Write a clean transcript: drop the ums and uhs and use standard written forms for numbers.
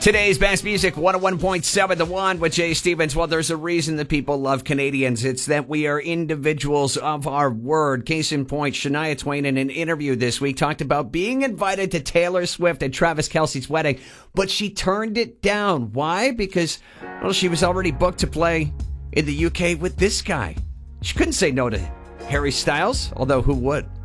Today's best music, 101.7 The One with Jay Stevens. Well, there's a reason that people love Canadians. It's that we are individuals of our word. Case in point, Shania Twain in an interview this week talked about being invited to Taylor Swift and Travis Kelce's wedding, but she turned it down. Why? Because, well, she was already booked to play in the UK with this guy. She couldn't say no to Harry Styles, although who would?